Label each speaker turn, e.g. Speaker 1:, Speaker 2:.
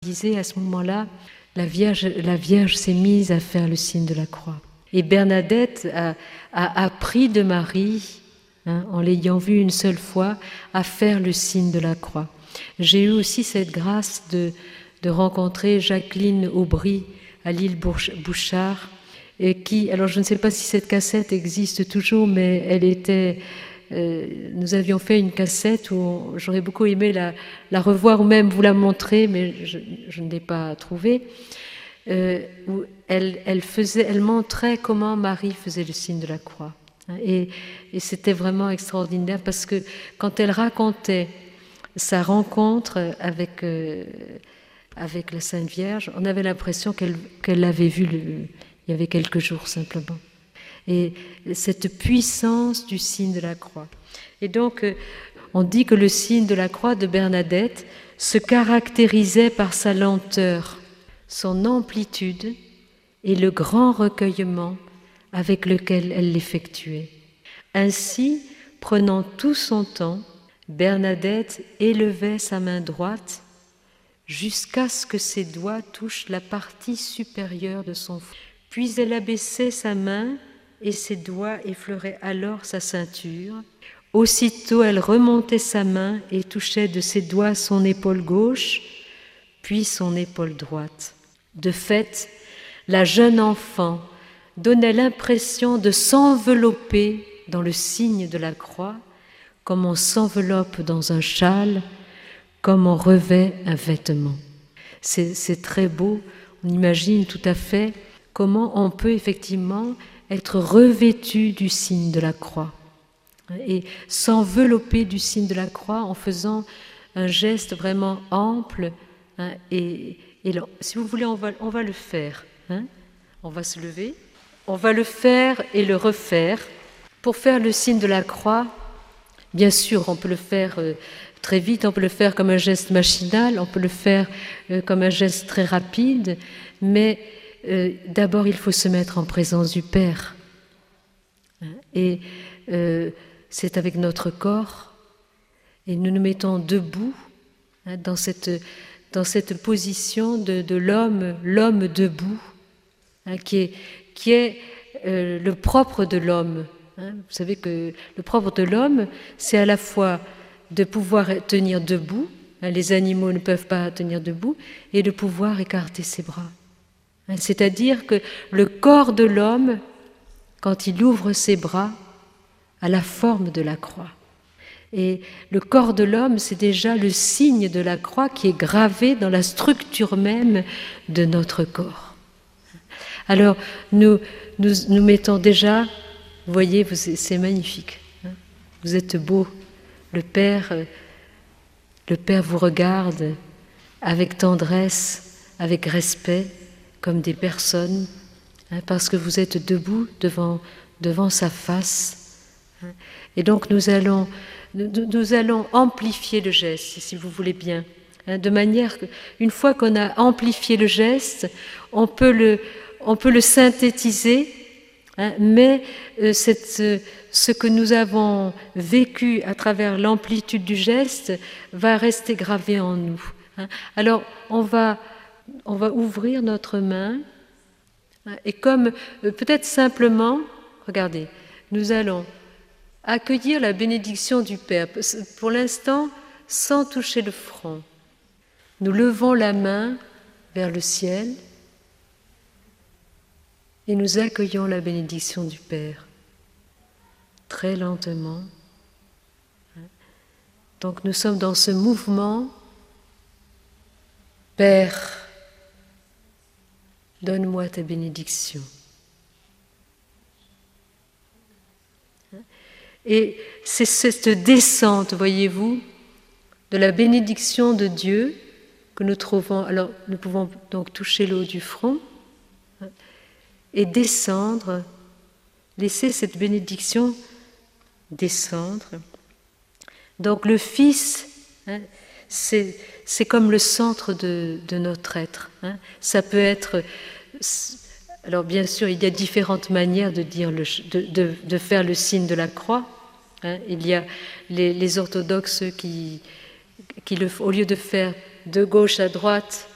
Speaker 1: disait à ce moment-là, la Vierge s'est mise à faire le signe de la croix. Et Bernadette a appris de Marie, en l'ayant vue une seule fois, à faire le signe de la croix. J'ai eu aussi cette grâce de rencontrer Jacqueline Aubry à l'île Bouchard, et alors je ne sais pas si cette cassette existe toujours, mais elle était... nous avions fait une cassette où j'aurais beaucoup aimé la revoir ou même vous la montrer, mais je ne l'ai pas trouvée, où elle montrait comment Marie faisait le signe de la croix. Et c'était vraiment extraordinaire parce que quand elle racontait sa rencontre avec la Sainte Vierge, on avait l'impression qu'elle l'avait vue il y avait quelques jours simplement. Et cette puissance du signe de la croix. Et donc, on dit que le signe de la croix de Bernadette se caractérisait par sa lenteur, son amplitude et le grand recueillement avec lequel elle l'effectuait. Ainsi, prenant tout son temps, Bernadette élevait sa main droite jusqu'à ce que ses doigts touchent la partie supérieure de son front. Puis elle abaissait sa main et ses doigts effleuraient alors sa ceinture. Aussitôt, elle remontait sa main et touchait de ses doigts son épaule gauche, puis son épaule droite. De fait, la jeune enfant donnait l'impression de s'envelopper dans le signe de la croix, comme on s'enveloppe dans un châle, comme on revêt un vêtement. C'est très beau, on imagine tout à fait comment on peut effectivement être revêtu du signe de la croix et s'envelopper du signe de la croix en faisant un geste vraiment ample. Et là, si vous voulez, on va le faire. On va se lever, on va le faire et le refaire. Pour faire le signe de la croix, bien sûr, on peut le faire très vite, on peut le faire comme un geste machinal, on peut le faire comme un geste très rapide, mais d'abord, il faut se mettre en présence du Père. Et c'est avec notre corps, et nous nous mettons debout dans cette position de l'homme debout, qui est le propre de l'homme. Vous savez que le propre de l'homme, c'est à la fois de pouvoir tenir debout, les animaux ne peuvent pas tenir debout, et de pouvoir écarter ses bras. C'est-à-dire que le corps de l'homme, quand il ouvre ses bras, a la forme de la croix. Et le corps de l'homme, c'est déjà le signe de la croix qui est gravé dans la structure même de notre corps. Alors, nous mettons déjà, vous voyez, c'est magnifique. Vous êtes beau. Le Père vous regarde avec tendresse, avec respect, comme des personnes, parce que vous êtes debout devant sa face. Et donc nous allons amplifier le geste, si vous voulez bien, de manière qu'une fois qu'on a amplifié le geste, on peut le synthétiser, mais ce que nous avons vécu à travers l'amplitude du geste va rester gravé en nous. Alors on va ouvrir notre main et comme peut-être simplement, regardez, nous allons accueillir la bénédiction du Père, pour l'instant sans toucher le front. Nous levons la main vers le ciel et nous accueillons la bénédiction du Père, très lentement. Donc nous sommes dans ce mouvement. Père, donne-moi ta bénédiction. Et c'est cette descente, voyez-vous, de la bénédiction de Dieu que nous trouvons. Alors, nous pouvons donc toucher le haut du front et descendre, laisser cette bénédiction descendre. Donc, le Fils, c'est comme le centre de notre être. Ça peut être... Alors bien sûr, il y a différentes manières de dire de faire le signe de la croix. Il y a les orthodoxes qui au lieu de faire de gauche à droite,